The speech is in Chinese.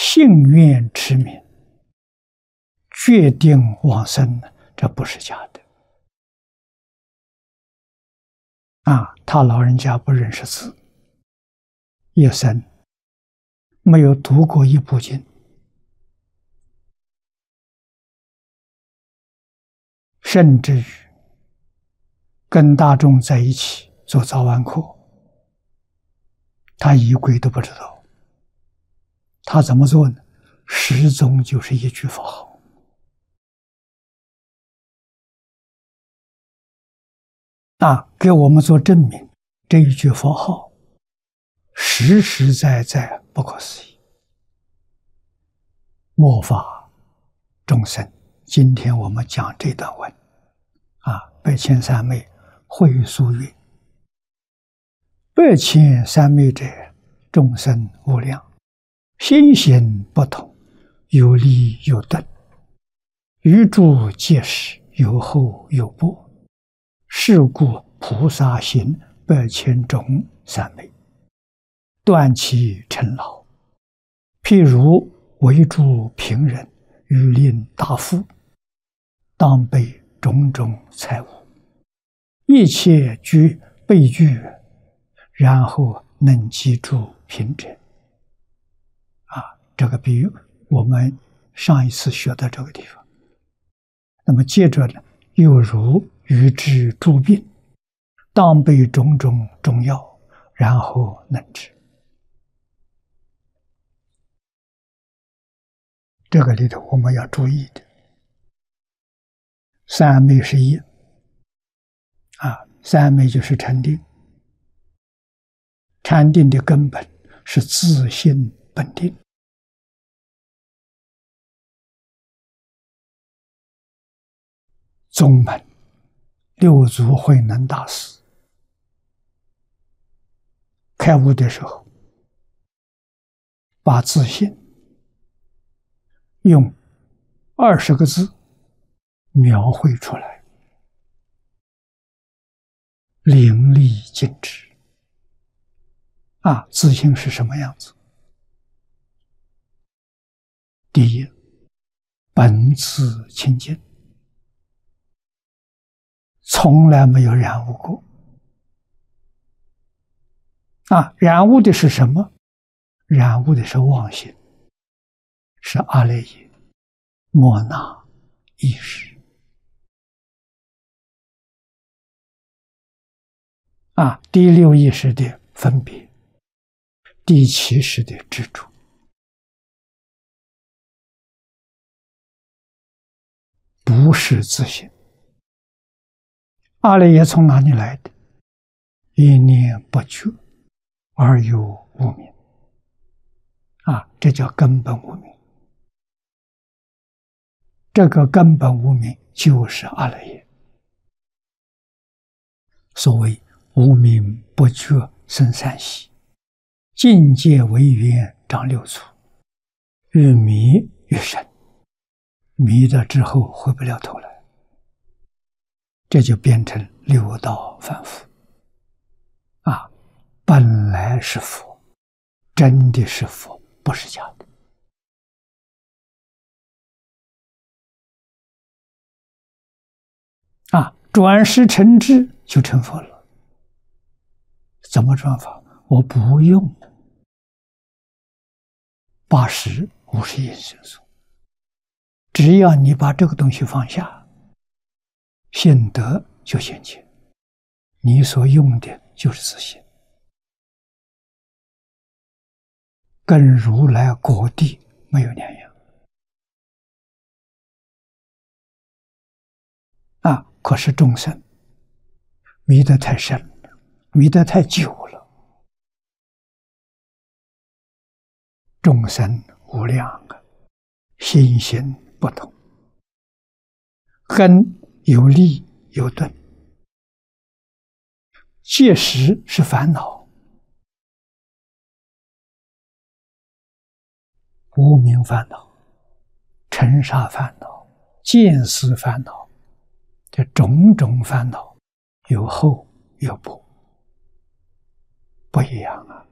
信愿持名，决定往生，这不是假的。他老人家不认识字，一生没有读过一部经，甚至于跟大众在一起做早晚课，他仪轨都不知道。他怎么做呢？始终就是一句佛号。给我们做证明，这一句佛号实实在在不可思议。末法众生，今天我们讲这段文百千三昧会疏云：百千三昧者，众生无量，心行不同，有利有钝，于诸皆是，有厚有薄。是故菩萨行百千种三昧，断其尘劳。譬如为诸贫人，欲令大富，当备种种财物，一切备具，然后能记住贫者。这个比喻我们上一次学到这个地方。那么接着呢，又如于治诸病，当备种种中药，然后能治。这个里头我们要注意的，三昧是一三昧就是禅定。禅定的根本是自性本定。宗门六祖慧能大师开悟的时候，把自性用20个字描绘出来，淋漓尽致。自性是什么样子？第一，本自清净，从来没有染污过。染污的是什么？染污的是妄心，是阿赖耶、莫那、意识。第六意识的分别，第七识的执着。不是自性。阿赖耶从哪里来的？一念不觉而有无明。这叫根本无明。这个根本无明就是阿赖耶。所谓无明不觉生三习，境界为缘长六处，越迷越深，迷了之后回不了头来，这就变成六道凡夫。本来是佛，真的是佛，不是假的。转识成智就成佛了。怎么转法？我不用80、50因缘素，只要你把这个东西放下，现得就现前，你所用的就是自性，跟如来果地没有两样。可是众生迷得太深了，迷得太久了。众生无量心行不同，根有利有钝。戒识是烦恼，无明烦恼、尘沙烦恼、见思烦恼，这种种烦恼有厚有薄，不一样。